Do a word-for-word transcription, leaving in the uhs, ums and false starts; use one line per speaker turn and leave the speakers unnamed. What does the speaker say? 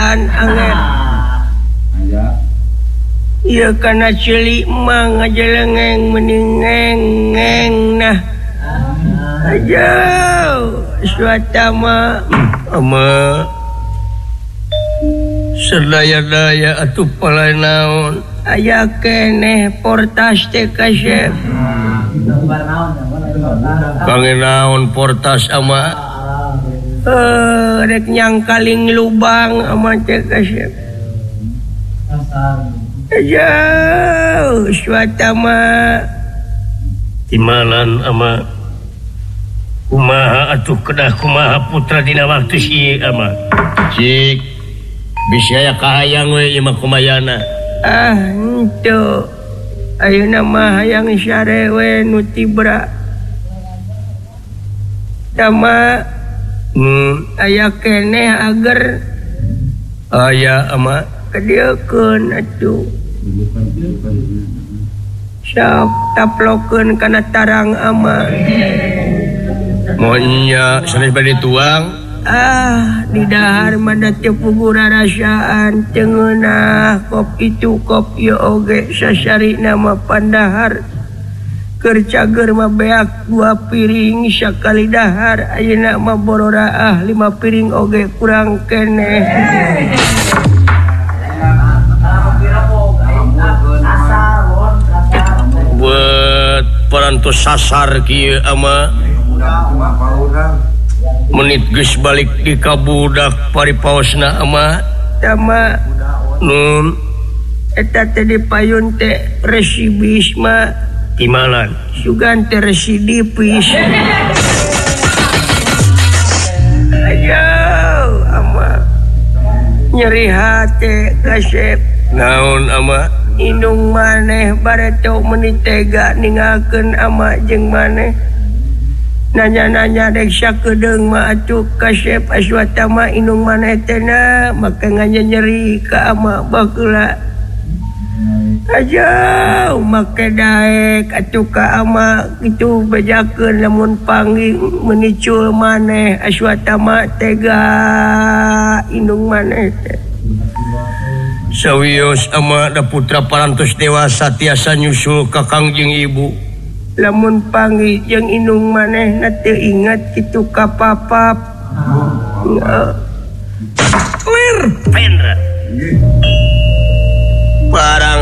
Edan angin iya karena cilik mah ngajelengeng meningeng nah aja suatama ama sedaya-daya atuh palai naon aya keneh portas teh kasep kangen naon portas ama eh rek nyangkaling lubang ama teh kasep aja suatama timalan ama kumaha atuh kedah kumaha putra dina waktu si ama cik bisa ya kahayang we ieu mah kumayana ah henteu ayeuna mah hayang syare we nu tibra tama hmm, aya keneh ager aya ama kadiekeun atuh sok taplokeun kana tarang ama monya sanes bade tuang ah di dahar mada teu puguh rarasaan cengeunah kop itu kop ieu oge sasarina mah pandahar keur cager mah beak dua piring sakali dahar ayeuna mah bororaah lima piring oge kurang keneh buat parantos sasar kieu ama menit geus balik di kabudak paripaosna ama tama nun eta teh dipayun teh resibis mah timalan sugan teh residipis ayo ama nyeri hate kasep naon ama indung maneh bareto menit tega ningakeun ama jeung maneh nanya-nanya dek sakedeung mah atuh kasep aswata mah indung maneh teh na make nganyeri ka ama baheula aja make daek atuh ka ama kitu bejakeun lamun panggih menicul maneh aswata mah tega indung maneh teh sawios ama da putra parantos dewasa tiasa nyusul kakang jeung ibu lamun panggih jeung indung maneh na teu ingat kitu kapapap lir pendra barang